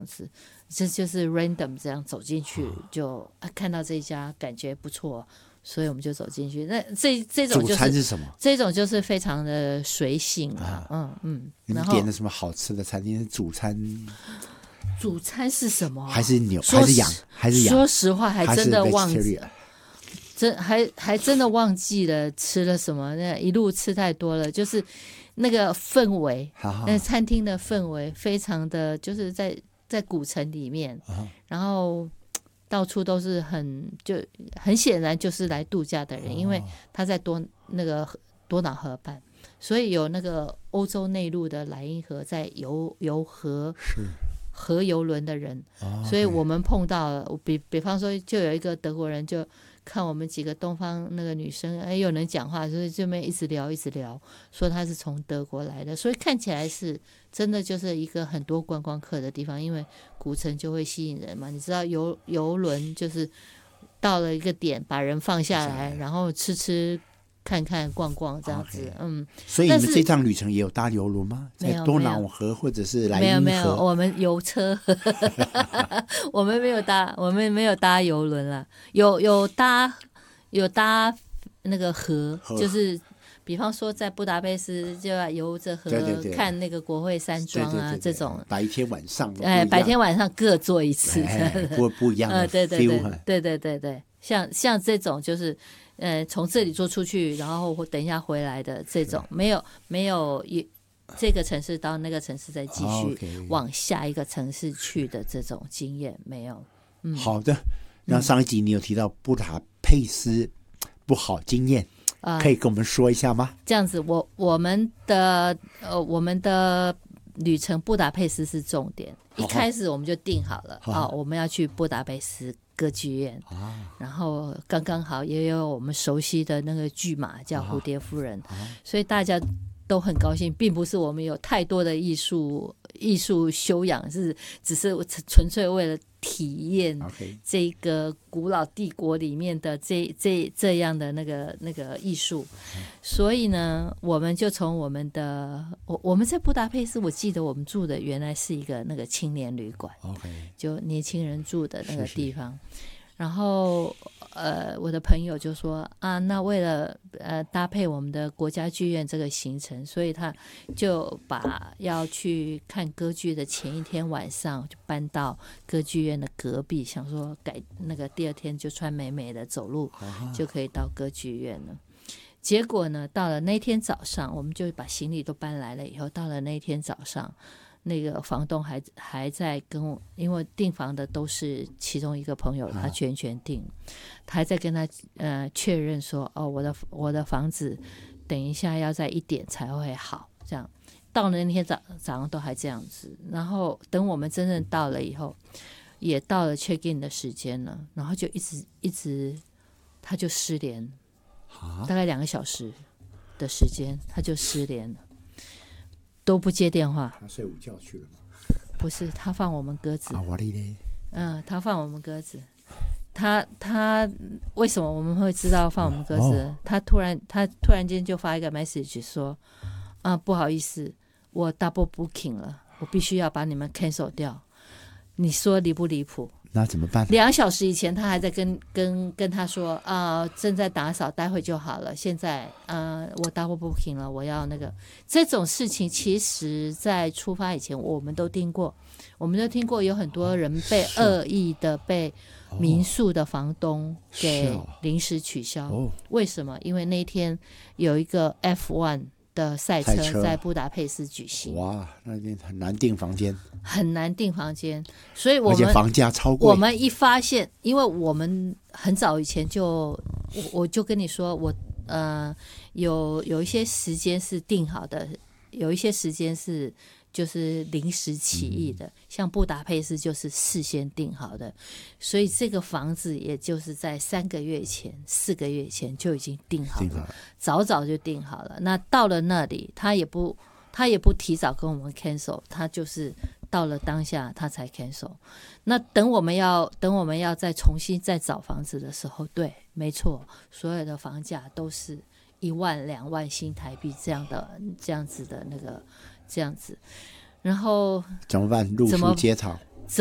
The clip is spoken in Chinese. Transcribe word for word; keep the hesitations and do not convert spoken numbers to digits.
子，这就是 random 这样走进去，就、啊、看到这一家感觉不错，所以我们就走进去。那这这种、就是、 主餐是什么？ 这种就是非常的随性啊，嗯嗯。 你们点的什么好吃的餐厅？主餐？ 主餐是什么？ 还是牛？还是羊？还是羊？ 说实话，还真的忘记了。真还还真的忘记了吃了什么，那一路吃太多了，就是那个氛围， 好好那餐厅的氛围非常的，就是在在古城里面，然后到处都是很就很显然就是来度假的人，因为他在多那个多瑙河畔，所以有那个欧洲内陆的莱茵河在游游河是。 河游轮的人， 哦、 所以我们碰到了，比比方说就有一个德国人就看我们几个东方那个女生，哎，有人讲话，所以这边一直聊一直聊，说他是从德国来的，所以看起来是真的就是一个很多观光客的地方，因为古城就会吸引人嘛，你知道游游轮就是到了一个点把人放下来，然后吃吃看看逛逛这样子， okay. 嗯。 所以你们这趟旅程也有搭游轮吗？在多瑙河或者是莱茵河？ 没有没有，我们游车，我们没有搭，我们没有搭游轮啦，有有搭有搭那个河，就是比方说在布达佩斯就要游着河， 对对对， 看那个国会山庄啊，对对对对，这种白天晚上， 哎，白天晚上各做一次， 哎、不不一样的 feel、呃、 对对对对对对对，像像这种就是。呃，从这里坐出去，然后等一下回来的这种，没有没有这个城市到那个城市再继续往下一个城市去的这种经验没有。嗯， 好的。那上一集你有提到布达佩斯不好经验，呃、可以跟我们说一下吗？ 这样子，我我们的呃我们的旅程布达佩斯是重点，一开始我们就定好了，好好哦，我们要去布达佩斯歌剧院、啊、然后刚刚好也有我们熟悉的那个剧码叫蝴蝶夫人、啊、所以大家都很高兴，并不是我们有太多的艺术艺术修养，是只是纯粹为了体验这个古老帝国里面的这这这样的那个那个艺术，所以呢，我们就从我们的我我们在布达佩斯，我记得我们住的原来是一个那个青年旅馆， okay. 就年轻人住的那个地方。是是，然后呃，我的朋友就说啊，那为了呃搭配我们的国家剧院这个行程，所以他就把要去看歌剧的前一天晚上就搬到歌剧院的隔壁，想说改那个第二天就穿美美的走路就可以到歌剧院了。结果呢，到了那天早上，我们就把行李都搬来了以后，到了那天早上，那个房东还还在跟我，因为订房的都是其中一个朋友，他全权订，他还在跟他呃确认说，哦，我的我的房子等一下要在一点才会好，这样到了那天早早上都还这样子，然后等我们真正到了以后，也到了 check in 的时间了，然后就一直一直他就失联，大概两个小时的时间他就失联了。都不接电话。 他睡午觉去了吗？ 不是，他放我们鸽子。 啊，我的嘞。 嗯，他放我们鸽子。他他为什么我们会知道放我们鸽子？哦、他突然他突然间就发一个 message 说，啊，不好意思，我 double booking 了，我必须要把你们 cancel 掉。你说离不离谱？ 那怎么办？ 两小时以前他还在跟跟跟他说啊、呃，正在打扫，待会就好了。现在呃，我 double booking 了，我要那个这种事情，其实在出发以前我们都听过，我们都听过有很多人被恶意的被民宿的房东给临时取消。哦、为什么？因为那天有一个 F 一 的赛车在布达佩斯举行。 哇，那天很难订房间。 很难订房间，所以我们而且房价超贵。 我们一发现，因为我们很早以前就，我我就跟你说，我呃有有一些时间是定好的，有一些时间是就是临时起意的，嗯、像布达佩斯就是事先定好的，所以这个房子也就是在三个月前、四个月前就已经定好了，定好了早早就定好了。那到了那里，他也不他也不提早跟我们 cancel， 他就是到了当下他才 cancel。 那等我们要等我们要再重新再找房子的时候，对，没错，所有的房价都是一万两万新台币这样的这样子的那个这样子，然后怎么办？露宿街头。